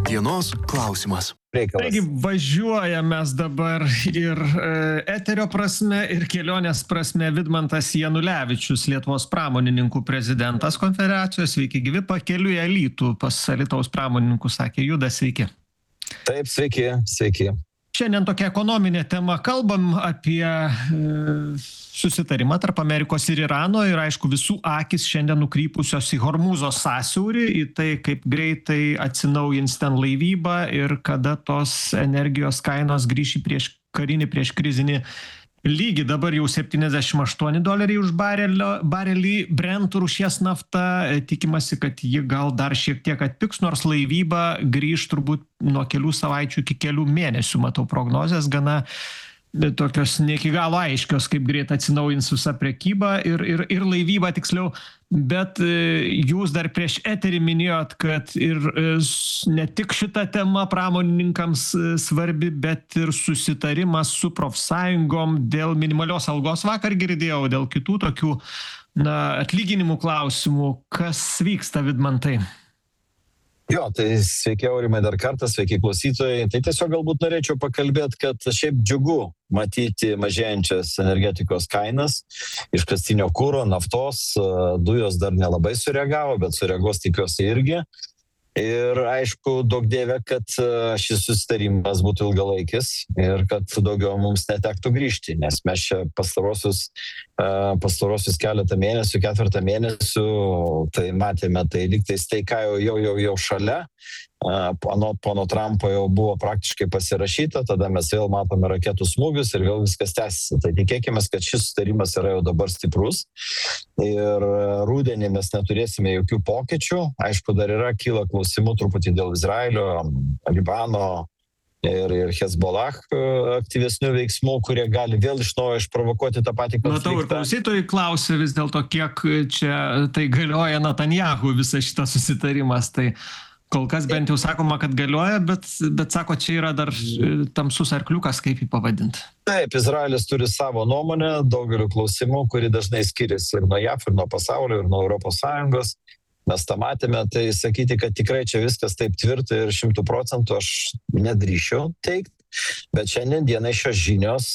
Dienos klausimas. Taigi važiuojam mes dabar ir eterio prasme, ir kelionės prasme. Vidmantas Janulevičius, Lietuvos pramonininkų prezidentas konfederacijos. Sveiki gyvi, pakeliui į Alytų pas Alytaus pramoninkus, sakė Judas, sveiki. Taip, sveiki. Šiandien tokia ekonominė tema. Kalbam apie susitarimą tarp Amerikos ir Irano ir aišku visų akys šiandien nukrypusios į Hormūzo sąsiaurį, į tai, kaip greitai atsinaujins ten laivyba ir kada tos energijos kainos grįš į prieš krizinį lygį. Dabar jau $78 už barelį Brent rūšies nafta. Tikimasi, kad ji gal dar šiek tiek atpigs, nors laivyba grįž turbūt nuo kelių savaičių iki kelių mėnesių. Matau prognozes gana tokios ne iki galo aiškios, kaip greit atsinaujins visa prekyba ir laivyba tiksliau. Bet jūs dar prieš eterį minėjot, kad ir ne tik šita tema pramonininkams svarbi, bet ir susitarimas su profsąjungom dėl minimalios algos. Vakar girdėjau dėl kitų tokių atlyginimų klausimų. Kas vyksta, Vidmantai? Jo, tai sveiki Aurimai dar kartą, sveiki klausytojai. Tai tiesiog galbūt norėčiau pakalbėti, kad šiaip džiugu matyti mažėjančias energetikos kainas, iškastinio kuro, naftos, dujos dar nelabai sureagavo, bet sureagos tikiuosi irgi. Ir aišku, daug dievė, kad šis susitarimas būtų ilgalaikis ir kad daugiau mums netektų grįžti, nes mes čia pastarosius keletą mėnesių, ketvirtą mėnesių, tai matėme, tai lygtais tai, ką jau šalia, anot pono Trumpo jau buvo praktiškai pasirašyta, tada mes vėl matome raketų smūgius ir vėl viskas tęsiasi. Tai tikėkime, kad šis sutarimas yra jau dabar stiprus ir rudenį mes neturėsime jokių pokyčių. Aišku, dar kyla klausimų truputį dėl Izraelio, Libano ir Hezbollah aktyvesnių veiksmų, kurie gali vėl iš naujo išprovokuoti tą patį konfliktą. Matau, ir klausytojai klausia vis dėlto, kiek čia tai galioja Netanyahu visas šitas susitarimas. Tai kol kas bent jau sakoma, kad galioja, bet sako, čia yra dar tamsus arkliukas, kaip jį pavadinti. Taip, Izraelis turi savo nuomonę daugeliu klausimų, kuri dažnai skiriasi ir nuo JAF, ir nuo pasaulio, ir nuo Europos Sąjungos. Mes tą matėme, tai sakyti, kad tikrai čia viskas taip tvirtai ir 100% aš nedrįšiau teikti. Bet šiandien dienai šios žinios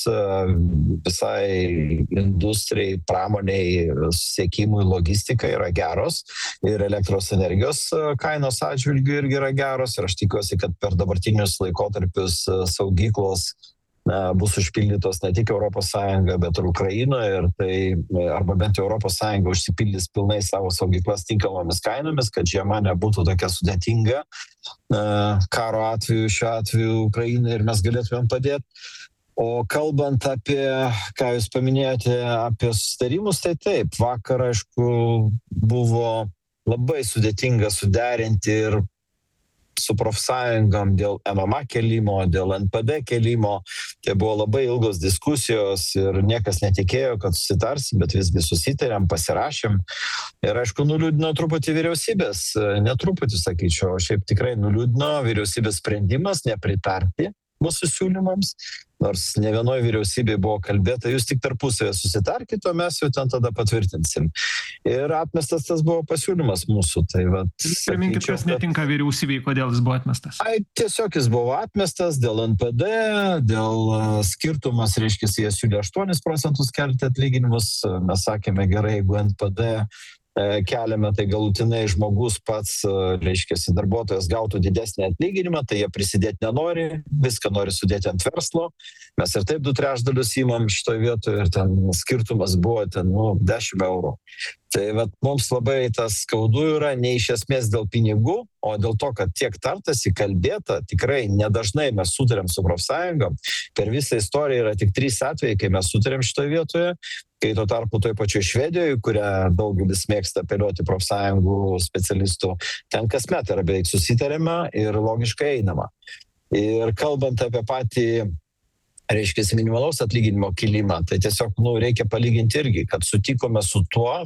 visai industrijai, pramoniai, susisiekimui, logistikai yra geros ir elektros energijos kainos atžvilgių irgi yra geros ir aš tikiuosi, kad per dabartinius laikotarpius saugyklos bus užpildytos ne tik Europos Sąjunga, bet ir Ukrainoje ir tai, arba bent jau Europos Sąjunga užsipildys pilnai savo saugyklas tinkamomis kainomis, kad žiema nebūtų tokia sudėtinga karo atveju, šiuo atveju Ukrainai ir mes galėtumėm padėti. O kalbant apie, ką jūs paminėjote, apie susitarimus, tai taip, vakar, aišku, buvo labai sudėtinga suderinti ir su profsąjungom dėl MMA kelimo, dėl NPD kelimo. Tai buvo labai ilgos diskusijos ir niekas netikėjo, kad susitarsim, bet visgi susitarėm, pasirašėm. Ir aišku, nuliūdino truputį vyriausybės, netruputį sakyčiau, šiaip tikrai nuliūdino vyriausybės sprendimas nepritarti mūsų siūlymams, nors ne vienoje vyriausybėje buvo kalbėta, jūs tik tarpusavėje susitarkite, o mes jau ten tada patvirtinsim. Ir atmestas tas buvo pasiūlymas mūsų. Tai priminkit, kas netinka vyriausybėje, kodėl jis buvo atmestas? Tiesiog jis buvo atmestas dėl NPD, dėl skirtumas, reiškia, jie siūlė 8% kelti atlyginimus. Mes sakėme, gerai, jeigu NPD keliame, tai galutinai žmogus pats, reiškia, darbuotojas gautų didesnį atlyginimą, tai jie prisidėti nenori, viską nori sudėti ant verslo. Mes ir taip 2/3 įmam šitoje vietoje ir ten skirtumas buvo 10 eurų. Tai mums labai tas skaudu yra ne iš esmės dėl pinigų, o dėl to, kad tiek tartasi, kalbėta, tikrai nedažnai mes sutarėm su profsąjungom. Per visą istoriją yra tik 3 atvejai, kai mes sutarėm šitoje vietoje, kai tuo tarpu toj pačioj Švedijoje, kurią daugelis mėgsta apeliuoti profsąjungų specialistų, ten kasmet yra beveik susitarėme ir logiškai einama. Ir kalbant apie patį, reiškia, minimalaus atlyginimo kilimą, tai tiesiog reikia palyginti irgi, kad sutikome su tuo,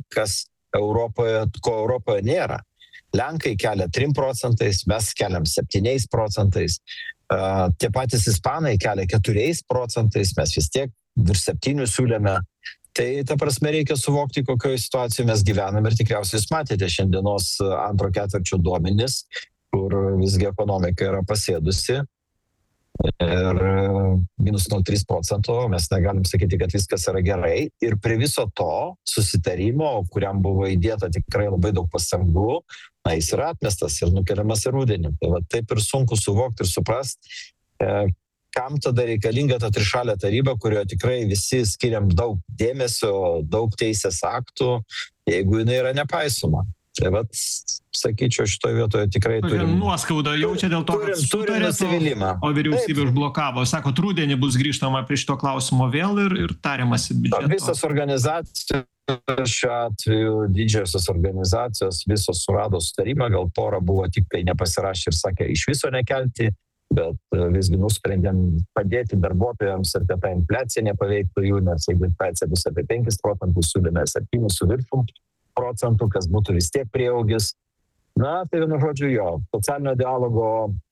ko Europoje nėra. Lenkai kelia 3%, mes keliam 7%, tie patys ispanai kelia 4%, mes vis tiek virš 7 siūlėme. Tai ta prasme reikia suvokti, kokioje situacijoje mes gyvename ir tikriausiai jūs matėte šiandienos antro ketvirčio duomenis, kur visgi ekonomika yra pasėdusi. Ir minus 0,3%, mes negalim sakyti, kad viskas yra gerai. Ir prie viso to susitarimo, kuriam buvo įdėta tikrai labai daug pastangų, jis yra atmestas ir nukeliamas į rudenį. Tai va, taip ir sunku suvokti ir suprasti, kam tada reikalinga ta trišalė taryba, kurioje tikrai visi skiriam daug dėmesio, daug teisės aktų, jeigu jinai yra nepaisoma. Tai vat, sakyčiau, šitoje vietoje tikrai turim... Nuoskaudą jaučia dėl to, kad sutarė, o vyriausybė užblokavo. Sakot, rudenį bus grįžtama prie šito klausimo vėl ir tariamasi biudžeto. Visas organizacijos, šiuo atveju didžiosios organizacijos, visos surado sutarimą, gal porą buvo tik tai nepasirašę ir sakė iš viso nekelti, bet visgi nusprendėm padėti darbuotojams ir kad ta infliacija nepaveiktų jų, nes jeigu infliacija bus apie 5%, siūlėme 7 su viršum procentų, kas būtų vis tiek prieaugis. Na, tai vienu žodžiu jo, socialinio dialogo,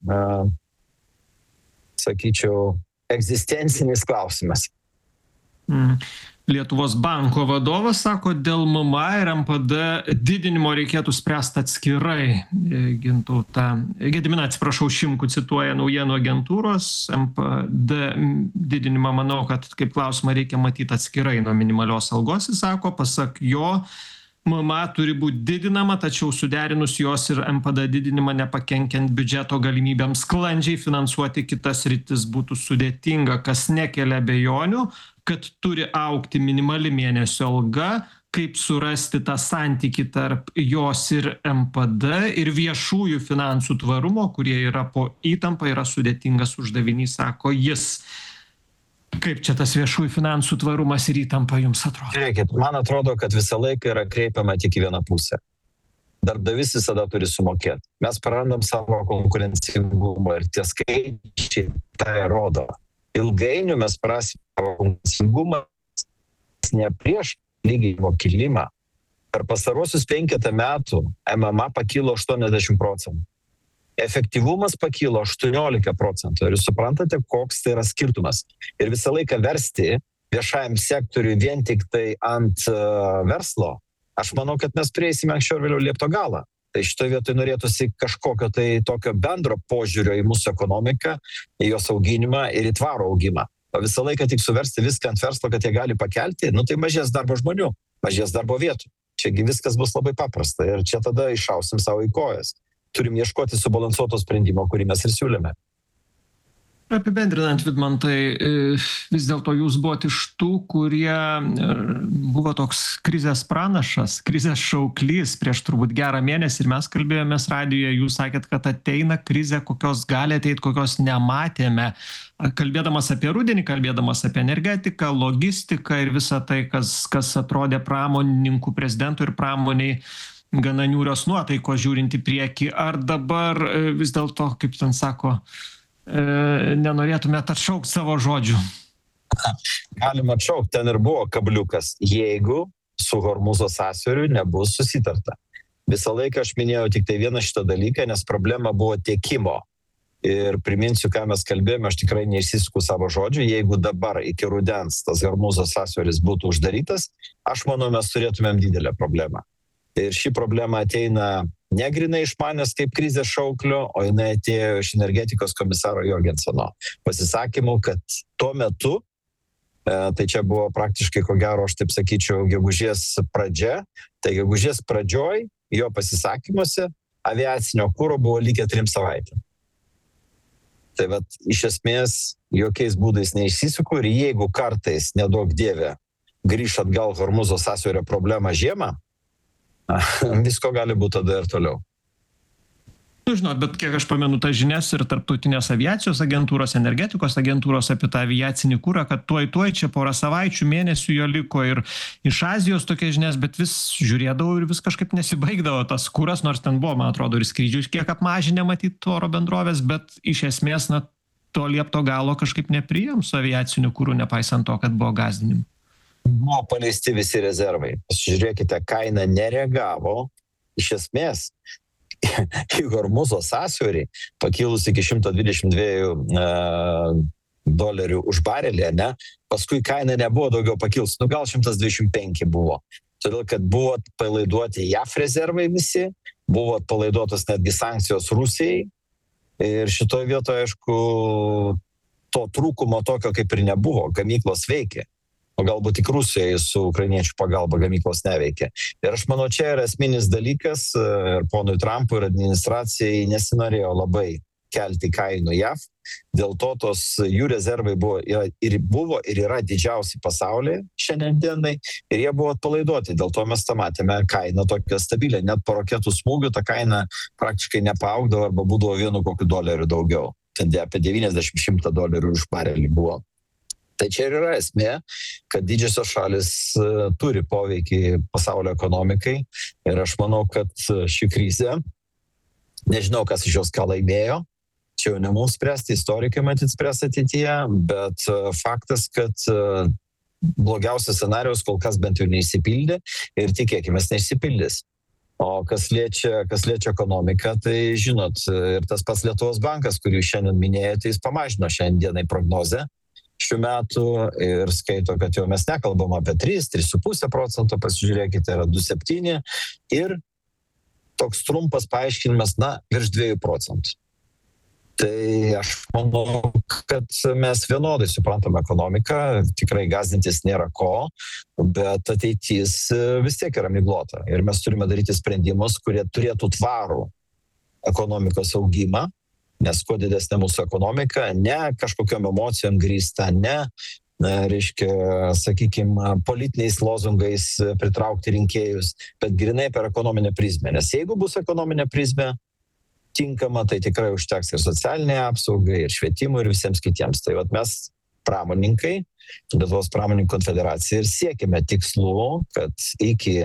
sakyčiau, egzistencinis klausimas. Lietuvos banko vadovas sako, dėl MMA ir MPD didinimo reikėtų spręsti atskirai. Gediminą, atsiprašau, Šimkų cituoja naujienų agentūros. MPD didinimą, manau, kad kaip klausimą reikia matyti atskirai nuo minimalios algos, jis sako, pasak jo, MMA turi būti didinama, tačiau suderinus jos ir MPD didinimą nepakenkiant biudžeto galimybėms sklandžiai finansuoti kitas sritis būtų sudėtinga, kas nekelia abejonių, kad turi augti minimali mėnesio alga, kaip surasti tą santykį tarp jos ir MPD ir viešųjų finansų tvarumo, kurie yra po įtampa, yra sudėtingas uždavinys, sako jis. Kaip čia tas viešųjų finansų tvarumas ir įtampa jums atrodo? Žiūrėkit, man atrodo, kad visą laiką yra kreipiama tik į vieną pusę. Darbdavys visada turi sumokėti. Mes prarandam savo konkurencingumą ir tie skaičiai tai rodo. Ilgainiui mes prarasime savo konkurencingumą ne prieš lyginimo kilimą. Per pastarosius 5 metų MMA pakilo 80%. Efektyvumas pakilo 18%. Ir jūs suprantate, koks tai yra skirtumas. Ir visą laiką versti viešajam sektoriui vien tik tai ant verslo, aš manau, kad mes prieisime anksčiau ir vėliau liepto galą. Tai šitoje vietoje norėtųsi kažkokio tai tokio bendro požiūrio į mūsų ekonomiką, į jos auginimą ir į tvarų augimą. O visą laiką tik suversti viską ant verslo, kad jie gali pakelti, tai mažės darbo žmonių, mažės darbo vietų. Čiagi viskas bus labai paprasta ir čia tada iššausim savo į kojas. Turim ieškoti subalansuoto sprendimo, kurį mes ir siūlėme. Apibendrinant, Vidmantai, vis dėlto jūs buvote iš tų, kurie buvo toks krizės pranašas, krizės šauklys prieš turbūt gerą mėnesį ir mes kalbėjomės radijoje, jūs sakėt, kad ateina krizė, kokios gali ateiti, kokios nematėme. Kalbėdamas apie rudenį, kalbėdamas apie energetiką, logistiką ir visą tai, kas atrodė pramonininkų prezidentų ir pramoniai, gana niūrios nuotaikos žiūrint į priekį. Ar dabar vis dėlto, kaip ten sako, nenorėtumėte atšaukti savo žodžių? Galima atšaukti, ten ir buvo kabliukas, jeigu su Hormūzo sąsiauriu nebus susitarta. Visą laiką aš minėjau tik tai vieną šitą dalyką, nes problema buvo tiekimo. Ir priminsiu, ką mes kalbėjome, aš tikrai neišsisuku savo žodžių. Jeigu dabar iki rudens tas Hormūzo sąsiauris būtų uždarytas, aš manau, mes turėtumėm didelę problemą. Ir ši problema ateina ne grinai iš manęs kaip krizės šauklio, o jinai atėjo iš energetikos komisaro Jorgensono pasisakymų, kad tuo metu, tai čia buvo praktiškai, ko gero, aš taip sakyčiau, gegužės pradžia, tai gegužės pradžioj jo pasisakymuose aviacinio kuro buvo likę 3 savaitėm. Tai vat, iš esmės, jokiais būdais neišsisuku ir jeigu kartais, nedaug dieve, grįš atgal Hormūzo sąsiaurio problemą žiemą, visko gali būti tada ir toliau. Žinot, bet kiek aš pamenu tas žinias ir tarptautinės aviacijos agentūros, energetikos agentūros apie tą aviacinį kurą, kad tuoj čia porą savaičių, mėnesių jo liko ir iš Azijos tokie žinias, bet vis žiūrėdavau ir vis kažkaip nesibaigdavo tas kuras, nors ten buvo, man atrodo, ir skrydžių kiek apmažinę matyti oro bendrovės, bet iš esmės, to liepto galo kažkaip nepriėjom su aviaciniu kuru, nepaisant to, kad buvo gąsdinimų. Buvo paleisti visi rezervai. Žiūrėkite, kaina nereagavo. Iš esmės, į Hormūzo sąsiaurį pakilus iki $122 už barelį, ne? Paskui kaina nebuvo daugiau pakilus. Gal 125 buvo. Todėl, kad buvo palaiduoti JAF rezervai visi buvo atpalaiduotos netgi sankcijos Rusijai. Ir šitoje vietoje, aišku, to trūkumo tokio kaip ir nebuvo. Gamyklos veikė. O galbūt tik Rusijai su ukrainiečių pagalba gamyklos neveikia. Ir aš manau, čia yra esminis dalykas, ir ponui Trumpui ir administracijai nesinorėjo labai kelti kainų JAV. Dėl to tos jų rezervai buvo ir yra didžiausi pasaulyje šiandien dienai, ir jie buvo atpalaiduoti. Dėl to mes tą matėme kainą tokią stabilę. Net po raketų smūgių ta kaina praktiškai nepaaugdavo arba būdavo $1 daugiau. Ten apie $90-100 už barelį buvo. Tai čia ir yra esmė, kad didžiosios šalis turi poveikį pasaulio ekonomikai, ir aš manau, kad ši krizė, nežinau, kas iš jos ką laimėjo, čia jau ne mums spręsti, istorikai matyt spręs ateityje, bet faktas, kad blogiausias scenarijus kol kas bent jau neišsipildė ir tikėkime, neišsipildys. O kas liečia ekonomiką, tai žinot, ir tas pats Lietuvos bankas, kurį šiandien minėjote, jis pamažino šiandienai prognozę šių metų ir skaito, kad jau mes nekalbam apie 3,5%, pasižiūrėkite, yra 2,7 ir toks trumpas paaiškinimas, virš 2%. Tai aš manau, kad mes vienodai suprantam ekonomiką, tikrai gąsdintis nėra ko, bet ateitis vis tiek yra miglota. Ir mes turime daryti sprendimus, kurie turėtų tvarų ekonomikos augimą, nes kuo didesnė mūsų ekonomika, ne kažkokiom emocijom grįsta, sakykime, politiniais lozungais pritraukti rinkėjus, bet grinai per ekonominę prizmę. Nes jeigu bus ekonominė prizmė tinkama, tai tikrai užteks ir socialinė apsaugai, ir švietimui, ir visiems kitiems. Tai mes, pramoninkai, Lietuvos pramonininkų konfederacija, ir siekime tikslų, kad iki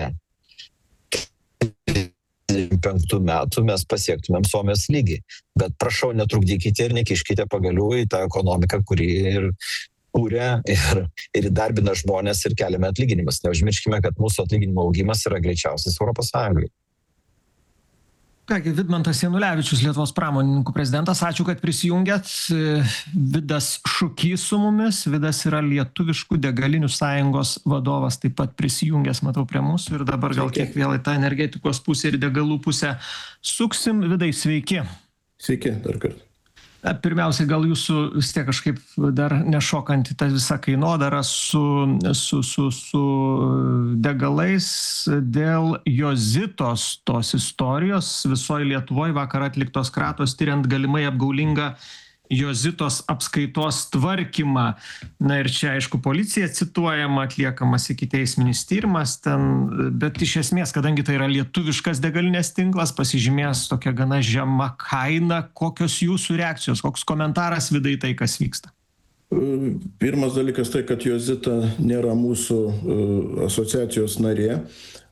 2025 metų mes pasiektumėm Suomijos lygį. Bet prašau, netrukdykite ir nekiškite pagalių į tą ekonomiką, kuri ir kūrė ir įdarbina žmonės ir keliame atlyginimus. Neužmirškime, kad mūsų atlyginimo augimas yra greičiausias Europos Sąjungai. Kągi, Vidmantas Janulevičius, Lietuvos pramonininkų prezidentas, ačiū, kad prisijungėt. Vidas Šukys su mumis. Vidas yra Lietuviškų degalinių sąjungos vadovas, taip pat prisijungęs, matau, prie mūsų. Ir dabar gal kiek vėl į tą energetikos pusę ir degalų pusę suksim. Vidai, sveiki. Sveiki, dar kartą. Pirmiausia, gal jūsų vis tiek kažkaip dar nešokant į tą visą kainodarą su degalais dėl Jozitos tos istorijos. Visoje Lietuvoje vakar atliktos kratos tyriant galimai apgaulingą Jozitos apskaitos tvarkymą. Ir čia, aišku, policija cituojama, atliekamas ikiteisminis tyrimas ten, bet iš esmės, kadangi tai yra lietuviškas degalinės tinklas, pasižymės tokia gana žema kaina, kokios jūsų reakcijos, koks komentaras, Vidai, tai kas vyksta? Pirmas dalykas tai, kad Jozita nėra mūsų asociacijos narė.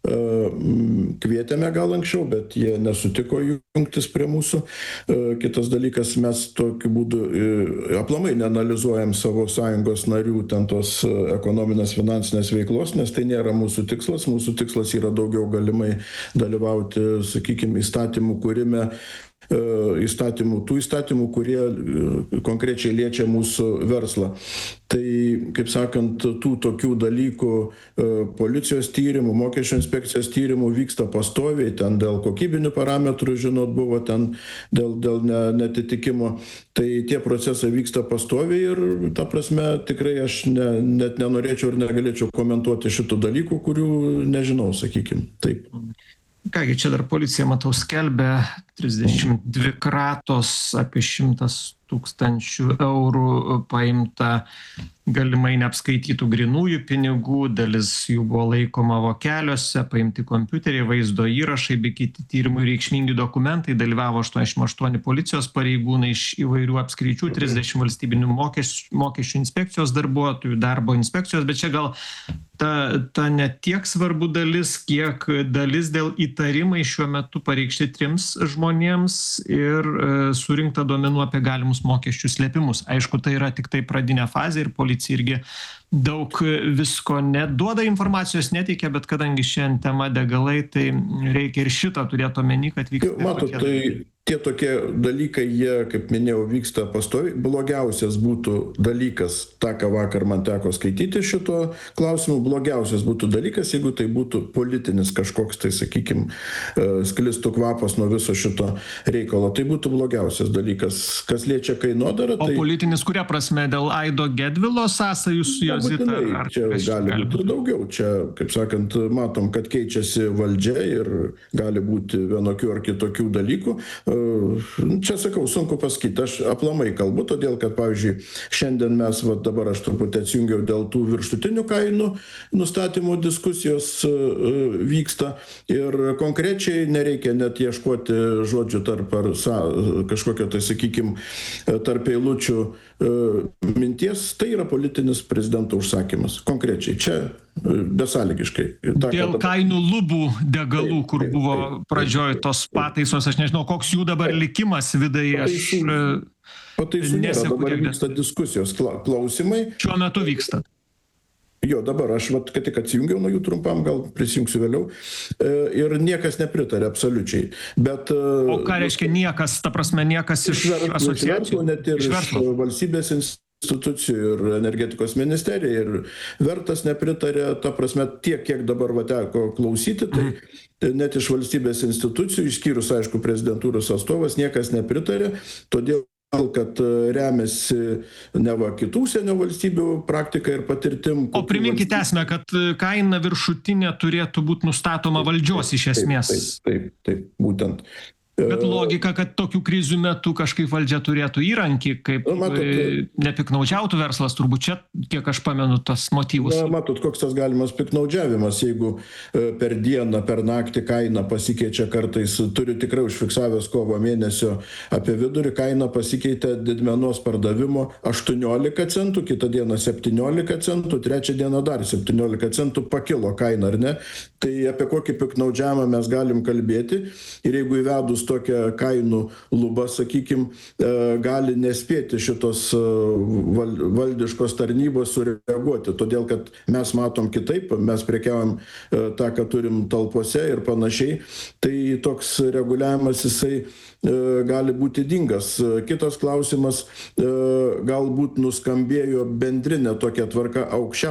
Kvietėme gal anksčiau, bet jie nesutiko jungtis prie mūsų. Kitas dalykas, mes tokiu būdu aplamai neanalizuojam savo sąjungos narių ten tos ekonominės finansinės veiklos, nes tai nėra mūsų tikslas. Mūsų tikslas yra daugiau galimai dalyvauti, sakykime, įstatymų kūrime, tų įstatymų, kurie konkrečiai liečia mūsų verslą. Tai, kaip sakant, tų tokių dalykų policijos tyrimų, mokesčių inspekcijos tyrimų vyksta pastoviai, ten dėl kokybinių parametrų, žinot, buvo ten dėl netitikimo. Tai tie procesai vyksta pastoviai ir, ta prasme, tikrai aš net nenorėčiau ir negalėčiau komentuoti šitų dalykų, kurių nežinau, sakykime. Taip. Kągi, čia dar policija, matau, skelbia 32 kratos, apie 100 000 eurų paimta galimai neapskaitytų grynųjų pinigų, dalis jų buvo laikoma vokeliuose, paimti kompiuteriai, vaizdo įrašai bei kiti tyrimui reikšmingi dokumentai, dalyvavo 88 policijos pareigūnai iš įvairių apskričių, 30 valstybinių mokesčių inspekcijos darbuotojų, darbo inspekcijos, bet čia gal ta ne tiek svarbu dalis, kiek dalis dėl įtarimai šiuo metu pareikšti 3 žmonėms ir surinkta duomenų apie galimus mokesčių slėpimus. Aišku, tai yra tik tai pradinė fazė ir policija irgi daug visko neduoda informacijos, neteikia, bet kadangi šiandien tema degalai, tai reikia ir šitą turėti omeny, kad vyksta. Matot, tie tokie dalykai, jie, kaip minėjau, vyksta pastoviai. Blogiausias būtų dalykas, tą, ką vakar man teko skaityti šito klausimu, blogiausias būtų dalykas, jeigu tai būtų politinis kažkoks, tai sakykime, sklistų kvapas nuo viso šito reikalo. Tai būtų blogiausias dalykas. Kas liečia kainodarą, O tai... politinis kuria prasme, dėl Aido Gedvilo sąsajų su Jozita? Nebūtinai, čia gali būti ir daugiau. Čia, kaip sakant, matom, kad keičiasi valdžia ir gali būti vienokių ar kitokių dalykų. Čia, sakau, sunku pasakyti. Aš aplamai kalbu, todėl, kad, pavyzdžiui, šiandien mes, dabar aš truputį atsijungiau dėl tų viršutinių kainų nustatymų diskusijos vyksta ir konkrečiai nereikia net ieškoti žodžių tarp ar kažkokio, tai sakykime, tarp eilučių minties. Tai yra politinis prezidento užsakymas. Konkrečiai. Čia besąlygiškai. Dėl kainų lubų degalų, kur buvo pradžioj tos pataisos, aš nežinau, koks jų dabar likimas, Vidai, aš pataisų nėra, dabar vyksta diskusijos, klausimai. Šiuo metu vyksta. Jo, dabar aš kad tik atsijungiau nuo jų trumpam, gal prisijungsiu vėliau. Ir niekas nepritarė absoliučiai. Bet, o ką reiškia niekas, ta prasme, niekas iš asociacijų? Net ir iš valstybės institucijų ir energetikos ministerija ir Vertas nepritarė, ta prasme, tiek, kiek dabar teko klausyti, tai net iš valstybės institucijų, išskyrus, aišku, prezidentūros atstovas, niekas nepritarė, todėl kad remiasi neva kitų užsienio valstybių praktika ir patirtim. O priminkite esmę, kad kaina viršutinė turėtų būti nustatoma valdžios iš esmės. Taip, būtent. Bet logika, kad tokių krizių metu kažkaip valdžia turėtų įrankį, kaip nepiknaudžiautų verslas, turbūt čia, kiek aš pamenu, tas motyvus. Matot, koks tas galimas piknaudžiavimas, jeigu per dieną, per naktį kaina pasikeičia kartais, turiu tikrai užfiksavęs kovo mėnesio apie vidurį, kaina pasikeitė didmenos pardavimo 18 centų, kitą dieną 17 centų, trečią dieną dar 17 centų pakilo kaina, ar ne? Tai apie kokį piknaudžiavimą mes galim kalbėti ir jeigu įvedus tokią kainų lubą, sakykime, gali nespėti šitos valdiškos tarnybos sureaguoti, todėl kad mes matom kitaip, mes prekiaujam tą, ką turim talpose ir panašiai, tai toks reguliavimas jisai gali būti ydingas. Kitas klausimas, galbūt nuskambėjo bendrinė tokia tvarka aukščiausia